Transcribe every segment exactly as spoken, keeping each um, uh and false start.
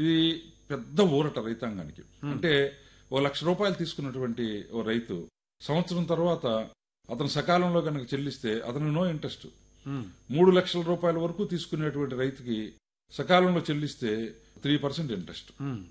ఇది పెద్ద ఊరట రైతాంగానికి. అంటే ఓ లక్ష రూపాయలు తీసుకున్నటువంటి ఓ రైతు సంవత్సరం తర్వాత అతను సకాలంలో కనుక చెల్లిస్తే అతనికి నో ఇంట్రెస్ట్. మూడు లక్షల రూపాయల వరకు తీసుకునేటువంటి రైతుకి సకాలంలో చెల్లిస్తే త్రీ పర్సెంట్ ఇంట్రెస్ట్.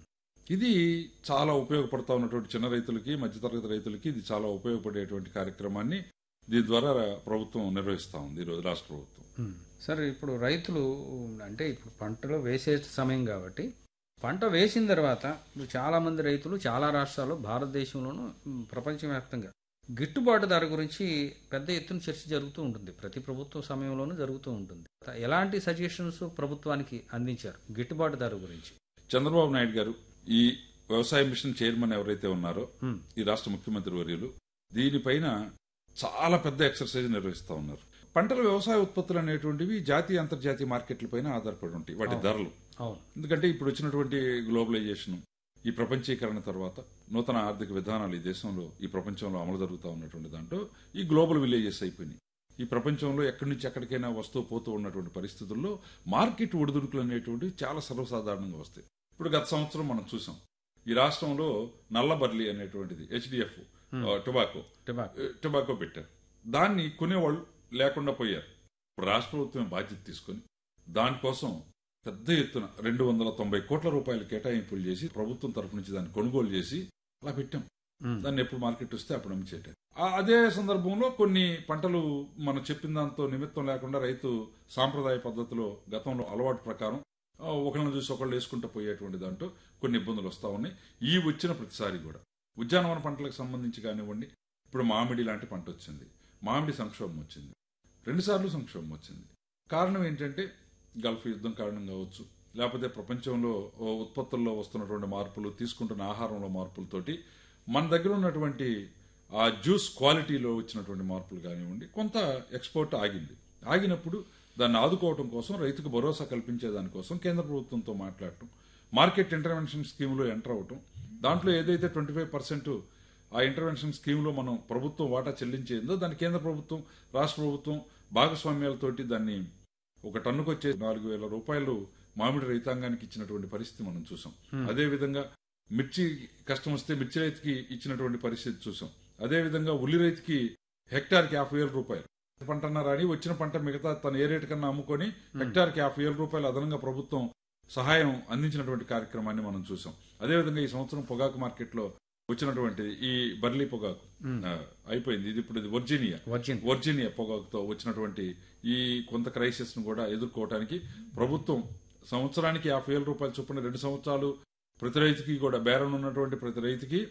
ఇది చాలా ఉపయోగపడతా ఉన్నటువంటి చిన్న రైతులకి, మధ్యతరగతి రైతులకి ఇది చాలా ఉపయోగపడేటువంటి కార్యక్రమాన్ని దీని ద్వారా ప్రభుత్వం నిర్వహిస్తా ఉంది ఈరోజు రాష్ట్ర ప్రభుత్వం. సార్, ఇప్పుడు రైతులు అంటే ఇప్పుడు పంటలో వేసే సమయం కాబట్టి పంట వేసిన తర్వాత చాలా మంది రైతులు చాలా రాష్ట్రాల్లో, భారతదేశంలోనూ ప్రపంచవ్యాప్తంగా గిట్టుబాటు ధర గురించి పెద్ద ఎత్తున చర్చ జరుగుతూ ఉంటుంది. ప్రతి ప్రభుత్వ సమయంలోనూ జరుగుతూ ఉంటుంది. ఎలాంటి సజెషన్స్ ప్రభుత్వానికి అందించారు గిట్టుబాటు ధర గురించి? చంద్రబాబు నాయుడు గారు ఈ వ్యవసాయ మిషన్ చైర్మన్ ఎవరైతే ఉన్నారో ఈ రాష్ట్ర ముఖ్యమంత్రి వర్యులు దీనిపైన చాలా పెద్ద ఎక్సర్సైజ్ నిర్వహిస్తా ఉన్నారు. పంటల వ్యవసాయ ఉత్పత్తులు అనేటువంటివి జాతీయ అంతర్జాతీయ మార్కెట్లపైన ఆధారపడి ఉంటాయి వాటి ధరలు. ఎందుకంటే ఇప్పుడు వచ్చినటువంటి గ్లోబలైజేషన్, ఈ ప్రపంచీకరణ తర్వాత నూతన ఆర్థిక విధానాలు ఈ దేశంలో, ఈ ప్రపంచంలో అమలు జరుగుతూ ఉన్నటువంటి దాంట్లో ఈ గ్లోబల్ విలేజెస్ అయిపోయినాయి. ఈ ప్రపంచంలో ఎక్కడి నుంచి ఎక్కడికైనా వస్తూ పోతూ ఉన్నటువంటి పరిస్థితుల్లో మార్కెట్ ఒడిదుడుకులు అనేటువంటివి చాలా సర్వసాధారణంగా వస్తాయి. ఇప్పుడు గత సంవత్సరం మనం చూసాం ఈ రాష్ట్రంలో నల్ల బర్లీ అనేటువంటిది హెచ్డిఎఫ్ టొబాకో టొబాకో పెట్టారు. దాన్ని కొనేవాళ్ళు లేకుండా పోయారు. ఇప్పుడు రాష్ట్ర ప్రభుత్వం బాధ్యత తీసుకుని దానికోసం పెద్ద ఎత్తున రెండు వందల తొంభై కోట్ల రూపాయలు కేటాయింపులు చేసి ప్రభుత్వం తరఫు నుంచి దాన్ని కొనుగోలు చేసి అలా పెట్టాం. దాన్ని ఎప్పుడు మార్కెట్ వస్తే అప్పుడు అమ్మిచేటారు. అదే సందర్భంలో కొన్ని పంటలు మనం చెప్పిన దాంతో నిమిత్తం లేకుండా రైతు సాంప్రదాయ పద్ధతిలో గతంలో అలవాటు ప్రకారం ఒకళ్ళని చూసి ఒకళ్ళు వేసుకుంటూ పోయేటువంటి దాంట్లో కొన్ని ఇబ్బందులు వస్తా ఉన్నాయి. ఈ వచ్చిన ప్రతిసారి కూడా ఉద్యానవన పంటలకు సంబంధించి కానివ్వండి, ఇప్పుడు మామిడి లాంటి పంట వచ్చింది, మామిడి సంక్షోభం వచ్చింది, రెండుసార్లు సంక్షోభం వచ్చింది. కారణం ఏంటంటే గల్ఫ్ యుద్ధం కారణం కావచ్చు, లేకపోతే ప్రపంచంలో ఉత్పత్తుల్లో వస్తున్నటువంటి మార్పులు, తీసుకుంటున్న ఆహారంలో మార్పులతోటి మన దగ్గర ఉన్నటువంటి ఆ జ్యూస్ క్వాలిటీలో వచ్చినటువంటి మార్పులు కానివ్వండి, కొంత ఎక్స్పోర్ట్ ఆగింది. ఆగినప్పుడు దాన్ని ఆదుకోవడం కోసం, రైతుకు భరోసా కల్పించే దానికోసం కేంద్ర ప్రభుత్వంతో మాట్లాడటం, మార్కెట్ ఇంటర్వెన్షన్ స్కీమ్లో ఎంటర్ అవటం, దాంట్లో ఏదైతే ట్వంటీ ఫైవ్ పర్సెంట్ ఆ ఇంటర్వెన్షన్ స్కీమ్లో మనం ప్రభుత్వం వాటా చెల్లించేందో దాన్ని కేంద్ర ప్రభుత్వం, రాష్ట్ర ప్రభుత్వం భాగస్వామ్యాలతోటి దాన్ని ఒక టన్నుకు వచ్చే నాలుగు వేల రూపాయలు మామిడి రైతాంగానికి ఇచ్చినటువంటి పరిస్థితి మనం చూసాం. అదేవిధంగా మిర్చి కష్టం వస్తే మిర్చి రైతుకి ఇచ్చినటువంటి పరిస్థితి చూసాం. అదేవిధంగా ఉల్లి రైతుకి హెక్టార్కి యాభై వేల రూపాయలు పంట అన్నారని వచ్చిన పంట మిగతా తన ఏ రేటు కన్నా అమ్ముకొని హెక్టార్కి యాభై వేల రూపాయలు అదనంగా ప్రభుత్వం సహాయం అందించినటువంటి కార్యక్రమాన్ని మనం చూసాం. అదేవిధంగా ఈ సంవత్సరం పొగాకు మార్కెట్ లో వచ్చినటువంటి ఈ బర్లీ పొగాకు అయిపోయింది. ఇది ఇప్పుడు వర్జీనియా వర్జీనియా పొగాకుతో వచ్చినటువంటి ఈ కొంత క్రైసిస్ ను కూడా ఎదుర్కోవడానికి ప్రభుత్వం సంవత్సరానికి యాభై వేల రూపాయలు చొప్పున రెండు సంవత్సరాలు ప్రతి రైతుకి కూడా బేరం ఉన్నటువంటి ప్రతి రైతుకి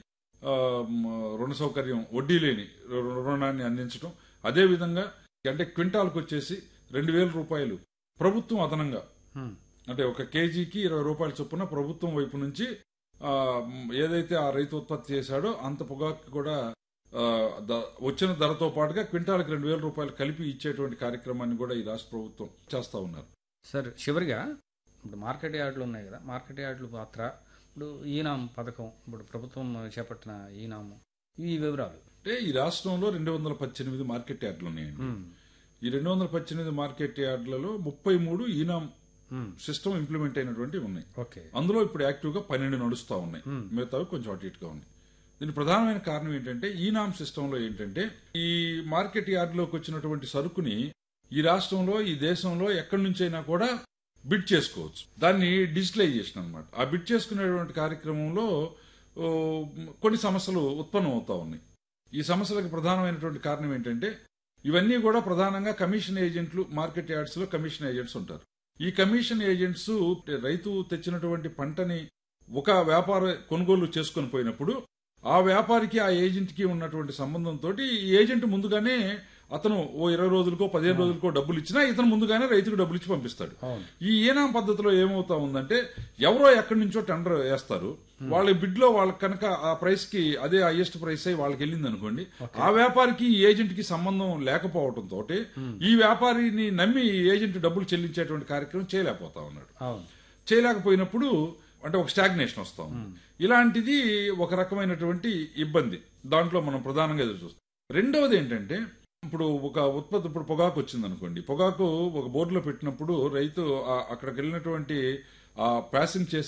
రుణ సౌకర్యం, వడ్డీ లేని రుణాన్ని అందించడం. అదేవిధంగా అంటే క్వింటాల్కి వచ్చేసి రెండు వేల రూపాయలు ప్రభుత్వం అదనంగా, అంటే ఒక కేజీకి ఇరవై రూపాయల చొప్పున ప్రభుత్వం వైపు నుంచి ఏదైతే ఆ రైతు ఉత్పత్తి చేశాడో అంత పొగాకు కూడా వచ్చిన ధరతో పాటుగా క్వింటాల్కి రెండు వేల రూపాయలు కలిపి ఇచ్చేటువంటి కార్యక్రమాన్ని కూడా ఈ రాష్ట్ర ప్రభుత్వం చేస్తా ఉన్నారు. సార్, చివరిగా ఇప్పుడు మార్కెట్ యార్డులు ఉన్నాయి కదా, మార్కెట్ యార్డుల పాత్ర, ఇప్పుడు ఈనాం పథకం, ఇప్పుడు ప్రభుత్వం చేపట్టిన ఈనాము, ఈ వివరాలు అంటే ఈ రాష్ట్రంలో రెండు వందల పద్దెనిమిది మార్కెట్ యార్డులు ఉన్నాయండి. ఈ రెండు వందల పద్దెనిమిది మార్కెట్ యార్డులలో ముప్పై మూడు ఈనాం సిస్టమ్ ఇంప్లిమెంట్ అయినటువంటి ఉన్నాయి. అందులో ఇప్పుడు యాక్టివ్ గా పన్నెండు నడుస్తా ఉన్నాయి, మిగతావి కొంచెం అటు ఇటుగా ఉన్నాయి. దీని ప్రధానమైన కారణం ఏంటంటే ఈనాం సిస్టమ్ లో ఏంటంటే ఈ మార్కెట్ యార్డులోకి వచ్చినటువంటి సరుకుని ఈ రాష్ట్రంలో, ఈ దేశంలో ఎక్కడి నుంచైనా కూడా బిడ్ చేసుకోవచ్చు. దాన్ని డిజిటలైజేషన్ అనమాట. ఆ బిడ్ చేసుకునేటువంటి కార్యక్రమంలో కొన్ని సమస్యలు ఉత్పన్నం అవుతా ఉన్నాయి. ఈ సమస్యలకు ప్రధానమైనటువంటి కారణం ఏంటంటే ఇవన్నీ కూడా ప్రధానంగా కమిషన్ ఏజెంట్లు, మార్కెట్ యార్డ్స్ లో కమిషన్ ఏజెంట్స్ ఉంటారు. ఈ కమిషన్ ఏజెంట్స్ రైతు తెచ్చినటువంటి పంటని ఒక వ్యాపార కొనుగోలు చేసుకుని పోయినప్పుడు ఆ వ్యాపారికి ఆ ఏజెంట్ కి ఉన్నటువంటి సంబంధంతో ఈ ఏజెంట్ ముందుగానే అతను ఓ ఇరవై రోజులకో పదిహేను రోజులకో డబ్బులు ఇచ్చినా ఇతను ముందుగానే రైతుకు డబ్బులు ఇచ్చి పంపిస్తాడు. ఈ ఈనాం పద్ధతిలో ఏమవుతా ఉందంటే ఎవరో ఎక్కడి నుంచో టెండర్ వేస్తారు, వాళ్ళ బిడ్ లో వాళ్ళకి కనుక ఆ ప్రైస్ కి అదే హైయెస్ట్ ప్రైస్ అయి వాళ్ళకి వెళ్ళింది అనుకోండి, ఆ వ్యాపారికి ఈ ఏజెంట్ కి సంబంధం లేకపోవడంతో ఈ వ్యాపారిని నమ్మి ఏజెంట్ డబ్బులు చెల్లించేటువంటి కార్యక్రమం చేయలేకపోతా ఉన్నాడు. చేయలేకపోయినప్పుడు అంటే ఒక స్టాగ్నేషన్ వస్తా ఉంది. ఇలాంటిది ఒక రకమైనటువంటి ఇబ్బంది దాంట్లో మనం ప్రధానంగా ఎదురు చూస్తాం. రెండవది ఏంటంటే ఇప్పుడు ఒక ఉత్పత్తి, ఇప్పుడు పొగాకు వచ్చింది అనుకోండి, పొగాకు ఒక బోర్డులో పెట్టినప్పుడు రైతు అక్కడికి వెళ్ళినటువంటి ఆ ప్యాసింగ్ చేసి